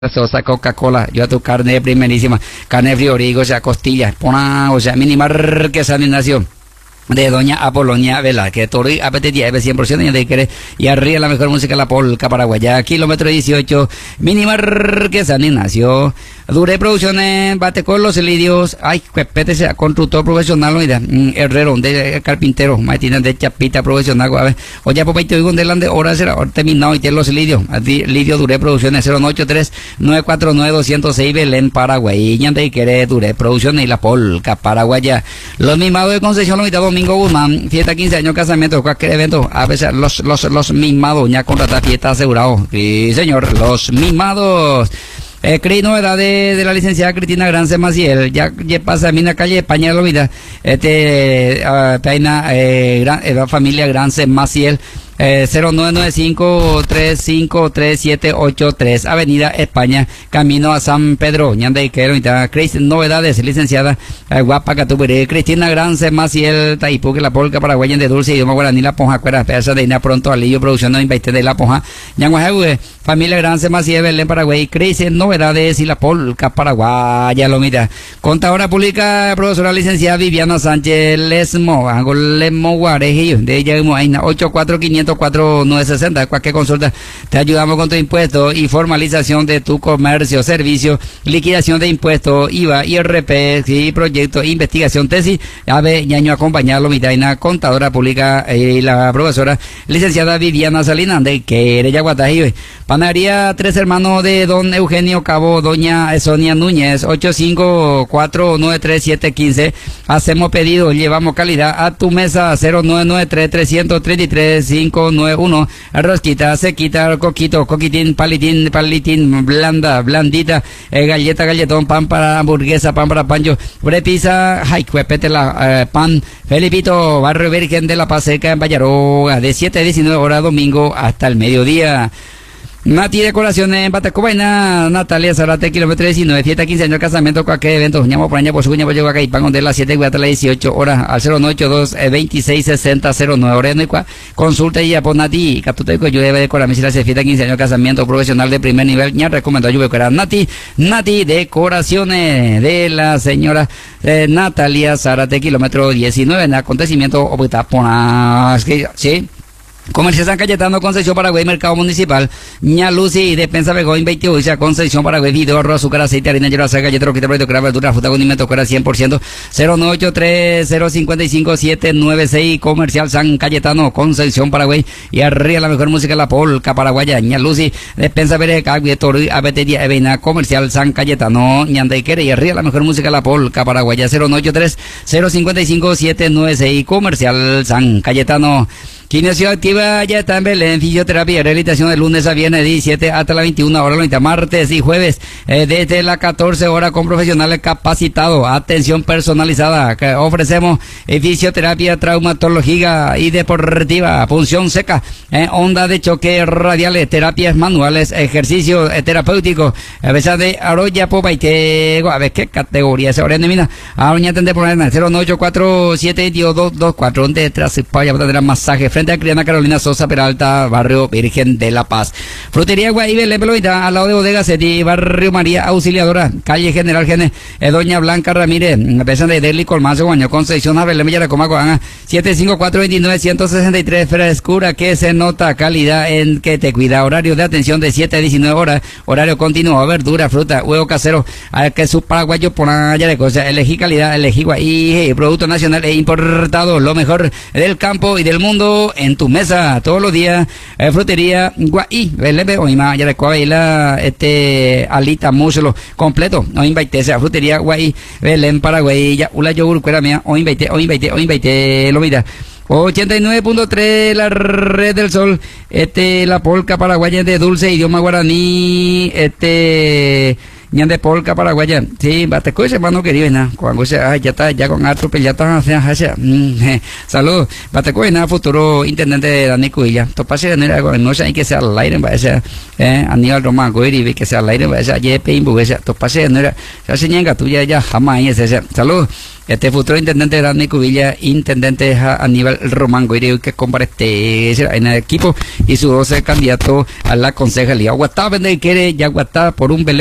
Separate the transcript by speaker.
Speaker 1: gaseosa Coca-Cola, yo a tu carne primerísima, carne friorigo, o sea, costilla, pona, o sea, mínima que nació de doña Apolonia Velázquez, Tori apetitía 100% y de querer y arriba la mejor música la polca paraguaya, kilómetro 18, mínima que San Ignacio, Dure Producciones, bate con los lidios, ay, pete sea constructor profesional, oiga, herrero, de carpintero, matina de chapita profesional, a ver, oye, pues 20 delante, ahora será terminado y tiene los lidios, lidio Dure Producciones 083-949-206 Belén, Paraguay, y de querer Dure Producciones y la polca paraguaya, los mimados de Concesión, los Domingo Guzmán, fiesta 15 años, casamiento, cualquier evento, a veces los mimados, ya contratar fiesta asegurado. Sí, señor, los mimados. Creí novedades de la licenciada Cristina Grance Maciel, ya pasa a mí en la calle España, lo vida, la familia Grance Maciel, 0995-353783, Avenida España, camino a San Pedro, ñanda y quero, novedades, licenciada, guapa Catubere, Cristina Grance Maciel, Taipú, que la polca paraguaya de dulce, idioma guaraní, la ponja, cuera, pesa de ina pronto, alillo, producción, no invite de la ponja, ñanguajegue, familia Grance Maciel, Belén, Paraguay, Cris, novedades y la polca paraguaya, lo mira, contadora pública, profesora licenciada Viviana Sánchez Lesmo, Angolemo Guarejillo, de ella, 84504-960, cualquier consulta, te ayudamos con tu impuesto y formalización de tu comercio, servicio, liquidación de impuestos, IVA, IRP, y proyecto, investigación, tesis, ave, ñaño acompañarlo, mitaina, contadora pública y la profesora licenciada Viviana Salinas, de Querella Guatají, panadería Tres Hermanos de don Eugenio Cabo, doña Sonia Núñez, 854-93715, hacemos pedido, llevamos calidad a tu mesa, 0993-333-591, rosquita, sequita, coquitín, palitín, blandita, galleta, galletón, pan para hamburguesa, pan para pancho, prepisa, ay, cuepete la pan, Felipito, Barrio Virgen de la Paz Seca en Vallaroga, de 7 a 19 horas domingo hasta el mediodía. Nati Decoraciones en Batacobaina, Natalia Zarate, kilómetro 19, fiesta 15 años, casamiento, cualquier evento, ñamo por año, por su cuña, por llegar acá y pan de las 7 hasta las 18 horas, al 0982-266009, hora no hay cual, consulta y por Nati, Captuteco, yo debe decorar, me fiesta 15 años, casamiento profesional de primer nivel, ya recomiendo yo decorar Nati Decoraciones de la señora Natalia Zarate, kilómetro 19, en acontecimiento, sí. Comercio San Cayetano, Concepción Paraguay, Mercado Municipal, Ña Lucy, Despensa Begoin 28, Concepción Paraguay, video, arroz, azúcar, aceite, harina, hierba seca, galleta, roquita, proyecto, crema, verdura, fruta, condimento, cuera 100%, 0983-055-796, Comercial San Cayetano, Concepción Paraguay, y arriba la mejor música, la polca paraguaya, Ña Lucy, Despensa Bereca, Vietor, Abetería, Evena, Comercial San Cayetano, Ñandaiquere, y arriba la mejor música, la polca paraguaya, 0983-055-796, Comercial San Cayetano. Kinesio activa ya está en Belén, fisioterapia, rehabilitación de lunes a viernes, 17 hasta las 21 horas, martes y jueves, desde las 14 horas con profesionales capacitados, atención personalizada, que ofrecemos fisioterapia, traumatología y deportiva, punción seca, onda de choque radiales, terapias manuales, ejercicios terapéuticos, a veces de Aroya Popaitego, a ver qué categoría se ordena, ahora ya atender por 0984-72224, donde tras Paya tendrá masaje frente a Criana Carolina Sosa Peralta, Barrio Virgen de la Paz. Frutería Guaíbe, Lepeloida, al lado de Bodega Seti, Barrio María Auxiliadora, calle General Gene, Doña Blanca Ramírez, pesa de Deli Colmazo, Guaño, Concepción, Abel, Milla de Comacoana, 754-29-163, frescura que se nota, calidad en que te cuida, horario de atención de 7 a 19 horas, horario continuo, verdura, fruta, huevo casero, que su paraguayo por allá de cosas, elegí calidad, elegí Guaí, producto nacional e importado, lo mejor del campo y del mundo en tu mesa todos los días. Frutería Guaí, oima ya recuerda la alita muslo completo, o invite a frutería Guaí, Belén Paraguay, ya ula yogur cuera mía, o invite lo mira. 89.3 la red del sol, la polca paraguaya de dulce, idioma guaraní, Ñande Polka, Paraguaya. Sí, Batecoche, hermano querido, nada. Cuando ya está, ya con harto, ya está, saludos. Batecoche, nada, futuro intendente de Dani Cuilla. Topase de no sé, hay que ser al aire, vaya, Aníbal Román, Goiri, que sea al aire, vaya, Yepe, Imbuguesa, Topase de no era, ya se ñanga tuya, ya jamás, saludos. Este futuro intendente de Dani Cubilla, intendente Aníbal Román Goiri, que comparte en el equipo y su 12 candidato a la concejalía. Guatá, vende quiere, ya Guatá por un